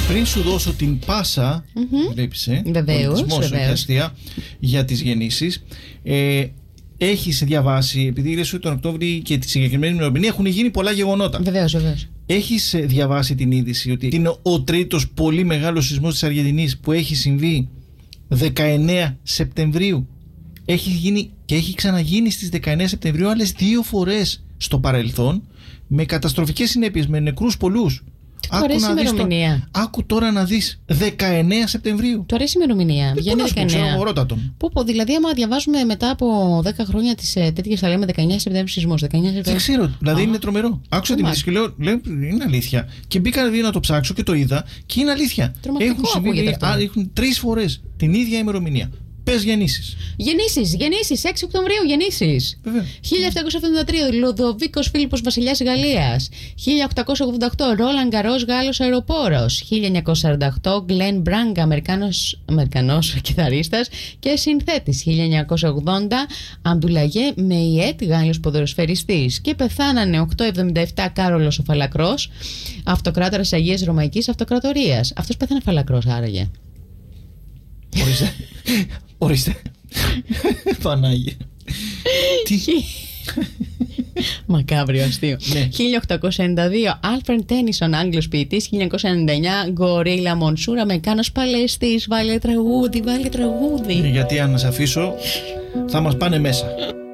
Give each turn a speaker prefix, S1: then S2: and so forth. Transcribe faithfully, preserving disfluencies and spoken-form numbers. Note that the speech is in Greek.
S1: Πριν σου δώσω την πάσα, mm-hmm. βλέπεις, ε,
S2: βεβαίως, βεβαίως.
S1: για τις γεννήσεις, ε, έχεις διαβάσει, επειδή λες ότι τον Οκτώβρη και τη συγκεκριμένη ημερομηνία έχουν γίνει πολλά γεγονότα.
S2: Βεβαίως, βεβαίως.
S1: Έχεις διαβάσει την είδηση ότι είναι ο τρίτος πολύ μεγάλος σεισμός της Αργεντινής που έχει συμβεί δεκαεννέα Σεπτεμβρίου. Έχει γίνει και έχει ξαναγίνει στις δεκαεννέα Σεπτεμβρίου άλλες δύο φορές στο παρελθόν, με καταστροφικές συνέπειες, με νεκρούς πολλούς.
S2: Του αρέσει η ημερομηνία.
S1: Άκου τώρα να δεις, δεκαεννέα Σεπτεμβρίου.
S2: Του αρέσει η ημερομηνία. Βγαίνει δεκαεννέα. Πω, πω, δηλαδή, άμα διαβάζουμε μετά από δέκα χρόνια τις τέτοιες, θα λέμε δεκαεννέα Σεπτεμβρίου σεισμός.
S1: Δεν ξέρω, δηλαδή ah. είναι τρομερό. Άκουσα την είδηση και λέω, λέω, είναι αλήθεια. Και μπήκα δηλαδή να το ψάξω και το είδα και είναι αλήθεια. Έχουν συμβεί, έχουν τρεις φορές την ίδια ημερομηνία. Πες γεννήσεις.
S2: Γεννήσεις, γεννήσεις, έξι Οκτωβρίου γεννήσεις. χίλια επτακόσια εβδομήντα τρία Λουδοβίκος Φίλιππος βασιλιάς Γαλλίας. χίλια οκτακόσια ογδόντα οκτώ Ρόλαν Γκαρός Γάλλος αεροπόρος. χίλια εννιακόσια σαράντα οκτώ Γκλεν Μπράγκα Αμερικάνος, Αμερικανός κιθαρίστας και συνθέτης. χίλια εννιακόσια ογδόντα Αμπτουλαγέ Μεϊέτ Γάλλος ποδοσφαιριστής. Και πεθάνανε οκτακόσια εβδομήντα επτά Κάρολος ο Φαλακρός, αυτοκράτορας Αγίας Ρωμαϊκής Αυτοκρατορίας. Αυτός πέθανε φαλακρός άραγε.
S1: Ορίστε. Ορίστε. Πανάγια. Τι.
S2: Μακάβριο αστείο.
S1: Ναι.
S2: χίλια οκτακόσια ενενήντα δύο Άλφρεντ Τένισον, Άγγλος ποιητής. χίλια εννιακόσια ενενήντα εννιά Γκορίλα Μονσούρα, Αμερικάνος παλαιστής. Βάλε τραγούδι, βάλε τραγούδι.
S1: Γιατί αν σε αφήσω θα μας πάνε μέσα.